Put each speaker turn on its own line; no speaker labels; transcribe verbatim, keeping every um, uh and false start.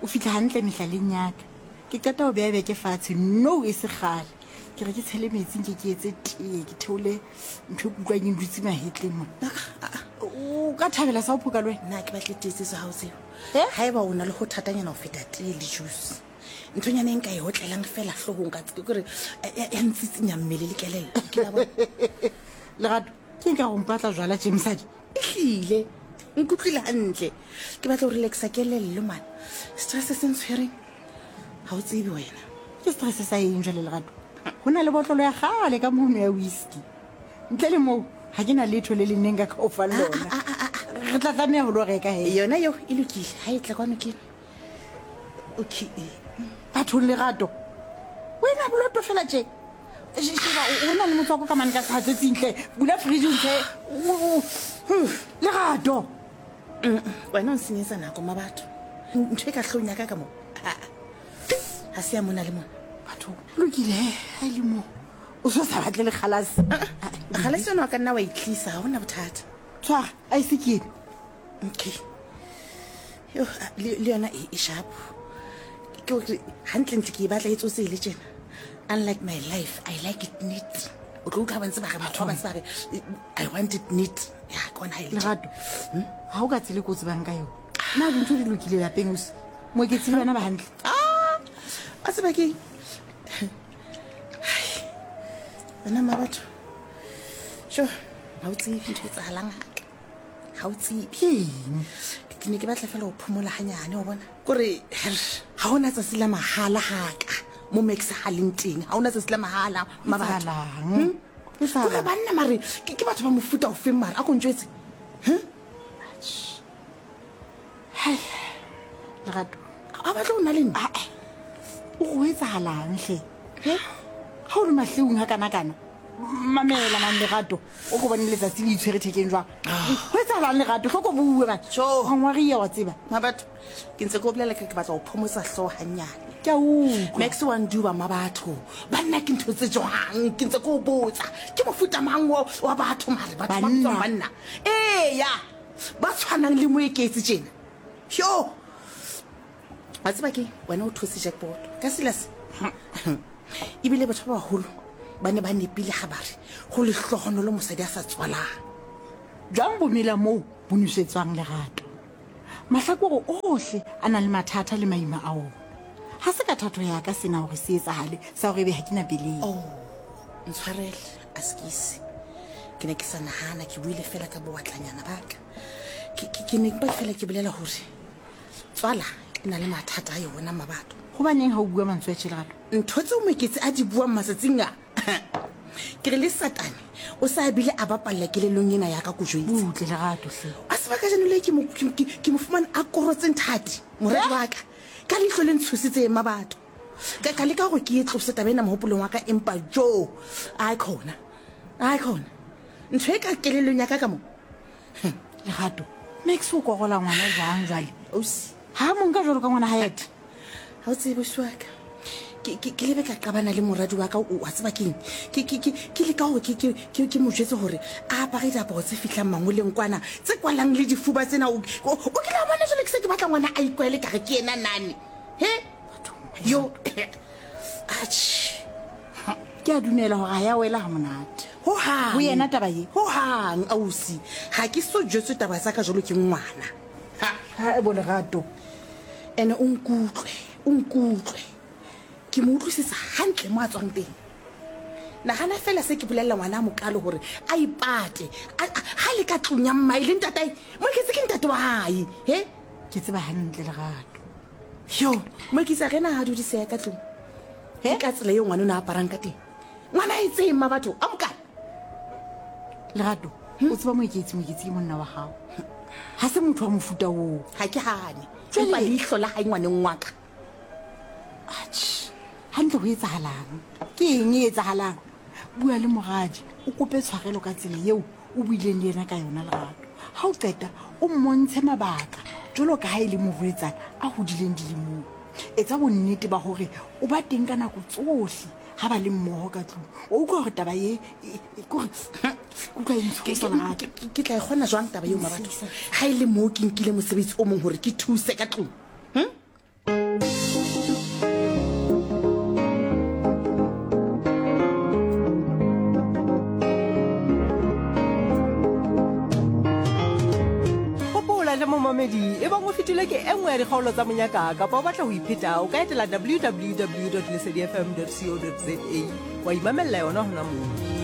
o fitla hantle mehlaleng yaka ke qeta ho beha beke fatshe no e se gale ke re ke tshele metsing ke ke etse tee ke theole ntho e kutlwang e dutse mahetleng mona o ka thabela sa o phoka le wena
nna ke batle tsetsiso ha o tseo
Eh?
ha eba o na le go thatanyana ho feta tee le juice nthonyana e nka e hotlelang fela hlogong ka tseke kore ya ntsitsinya mmele le kelello ke la bona
lerato ke nka go mpatla jwala jemsadi
ehlile nkutlwile hantle ke batla ho relaxa kelello man stress se ntshwereng ha o tsebe wena
ke stress sa eng jwale lerato go na le botlolo ya gale ka mono ya whisky ntle le moo ga ke na letho le le neng ka kao fa lona re tla tlameya go lo reka he
yona eo e lokile ha e tla kwano ke okay
batho lerato wena boloto fela tje sheba o na le motswako ka mane ka sehatsetseintle bula fridge ntshe lerato
wena o nsenyetsa nako ma batho ntho e ka hlong ya ka ka mo ha se ya mona le mona
batho lokile ha e le mo o so sa batle le kgalase
kgalase yona wa ka nna wa itlisa ha hona bothata
tshwara a ise ke ene
okay yo le le yona e sharp ke o hantle ntse ke e batla e tsose le tjena unlike my life I like it neat o tlo ka bantse ba re batho ba bantse ba re I want it neat ya kona ha ile
lerato ha o ka tsele ko tsebang ka yo na dintho di lokile lapeng o se mo ke tsile bana ba hantle
ah a se ba ke bana ma batho sho ha o tsebe ntho e tsahalang haka ha o tsebe ke ne ke batla fela go phomola hanyane o bona kore ha ona tsa sila mahala haka mo max haleng teng ha ona tsa sila mahala
mabalang
e fa ba nna mare ke batho ba mofuta o feng mara a go ntjwetse hm
hai lerato
a batla o na le nna
o go etsahalang hle he ha o le mahleung ha kana kana mamela man lerato o go bone letsatsi le itshwere thekeng jwang ho etsahalang lerato hloko bue ba
jo
ha ngwaria wa tseba
ma batho ke ntse go bolela ke batla go phomosa hlo hanyane
ke a utlwa
max wa nduba ma batho ba nna ke ntho tse jwang ke ntse go botsa ke mofuta mang wa batho mare batho ba tswa banna eh ya ba tshwanang le moeketsi tjena yo a tseba ke wena o thusi jackpot ka silas e bile batho ba baholo ba ne ba nepile habare go le hlogono le mosadi a sa tswalang
jang bomela moo bo nusetswang lerato mahlakore ohle a na le mathata le maima a ona ha se ka thato ya ka sena hore se etsahale sa hore be ha kena beleng
oh ntshwarele askisi ke ne ke sa nahana ke buile fela ka boatlanyana baka ke ne ba fela ke bolela hore tswala e na le mathata a yona mabato
go baneng ha o bua mantswe a tshelato
ntho tse o meketse a di buang matsatsing a ke re le satane o sa bile a bapalla kelelong ena ya ka kujwetse
butle lerato hle
a se ba ka jeno le ke mo ke mo fumana a korotseng thati moradi wa ka ka le hlole ntshositse ma batho ka ka le ka go ke e tlose tabena mohopolong wa ka empa jo ai khona ai khona ntho e ka kelelong ya ka ka mo
lerato max o kogola ngwana jang jwale
o si
ha mo nka jwalo ka ngwana hayat
ha o tsebe swaka ke ke lebe ka qabana le moradi wa ka o a tseba keng ke ke ke le ka go ke ke ke mo jetse hore a ba ga dapao tse fitlang mangoleng kwana tse kwalang le difuba tsena o o ke la bona jole ke se ke batla ngwana a ikwele ka re ke ena nane he yo ach
ke a dumela hore ya wela ha monate
ho ha
ho yena taba ye
ho hang ausi ha ke so jetse taba tsa ka jolo ke ngwana
ha ha e bole gato
ene o nkutlwe o nkutlwe ke mo utlwisisa hantle mo a tswang teng nagana fela se ke bolela ngwana mo kalo hore a ipate ha le ka tlunya mmai le ntatai mo ke tse ke ntate wa hae he
ke tseba hantle le gato
yo mo ke sa rena ha dudise ya ka tlung he ka tsela yo ngwana o na aparang ka teng ngwana e tseng ma batho a moka
le gato o tseba mo ke itse mo ke itse monna wa gago ha se motho wa mofuta o
ha ke hane tsopa le ihlola ha ngwaneng wa ka
ach hantle go etsahalang ke eng e etsahalang bua le moradi o kope tshwarelo ka tsela eo o buileng le yena ka yona lerato ha o qeta o mmontshe mabaka jolo ka ha ile mo ruetsana a hodileng dilemong etsa bonnete ba hore o ba teng ka nako tsohle ha ba le mmoho ka tlung o utlwa hore taba ye kore o tla intshosa lerato
ke tla e kgona jwang taba eo mabatho ha ile mo ke nkile mosebetsi o mong hore ke thuse ka tlung hm
tle momamedi e bang o fetilwe ke e nngwe ya dikgaolo tsa monyaka kapa o batla ho ipheta o ka etela w w w dot lesedi f m dot co dot za wa imamella yona hona moo.